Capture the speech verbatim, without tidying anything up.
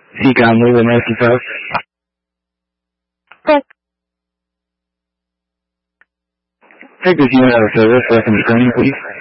Sí, muy buenas, quizás. Take the unit out of service, left in the please.